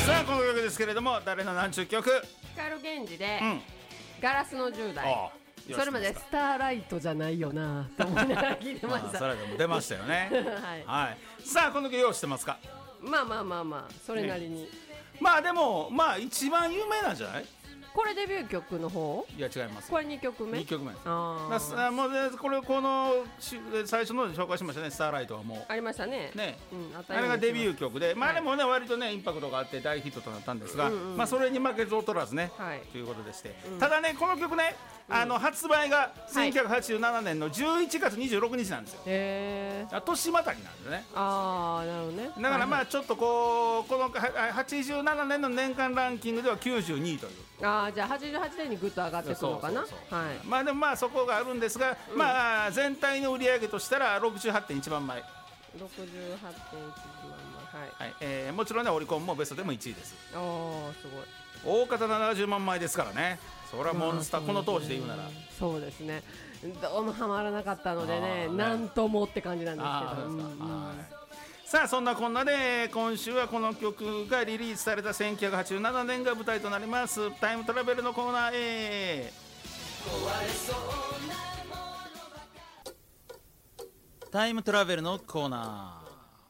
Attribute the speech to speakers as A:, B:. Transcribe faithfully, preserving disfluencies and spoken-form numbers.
A: さあこの曲ですけれども、誰の何十曲？
B: 光源氏で、
A: うん、
B: ガラスのじゅう代。
A: ああ
B: それまでスターライトじゃないよなと思いながら聞いてました。
A: まあ、それでも出ましたよね
B: はい、
A: はい、さあこの曲用意してますか？
B: まあまあまあまあそれなりに、ね、
A: まあでもまあ一番有名なんじゃない？
B: これデビュー曲の方？
A: いや違います。
B: これにきょくめ？
A: にきょくめです。
B: あ
A: だもうね、これこの最初ので紹介しましたね、スターライトはもう
B: ありましたね。
A: ね、
B: うん、あ
A: あれがデビュー曲で、まあでもね、はい、割とねインパクトがあって大ヒットとなったんですが、うんうん、まあそれに負けず劣らずね、はい、ということでして、うん、ただねこの曲ね、あの発売がせんきゅうひゃくはちじゅうななねんのじゅういちがつにじゅうろくにちなんですよ。
B: へー、
A: 年またぎなんですね。
B: ああなるほどね。
A: だからまあちょっとこうこのはちじゅうななねんの年間ランキングではきゅうじゅうにいという。
B: ああじゃあはちじゅうはちねんにぐっと上がってくるのかな。
A: そうそうそう、
B: はい、
A: まあでもまあそこがあるんですが、うん、まあ全体の売り上げとしたら ろくじゅうはちてんいちばんまい。
B: ろくじゅうはちてんいちばんまい、はい、
A: はい、えー、もちろんねオリコンもベストでもいちいです。
B: おーすごい。
A: 大方ななじゅうまんまいですからね。それはモンスター、まあ、この当時で言うなら
B: そうですね。どうもハマらなかったのでね、なんともって感じなんですけど、うんうん、
A: さあそんなこんなで今週はこの曲がリリースされたせんきゅうひゃくはちじゅうななねんが舞台となりますタイムトラベルのコーナーへ。タイムトラベルのコーナ